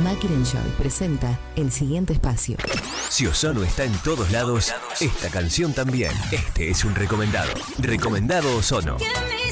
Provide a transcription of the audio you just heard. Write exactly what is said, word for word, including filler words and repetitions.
Máquina Enjoy presenta el siguiente espacio. Si Ozono está en todos lados, esta canción también. Este es un recomendado. Recomendado Ozono.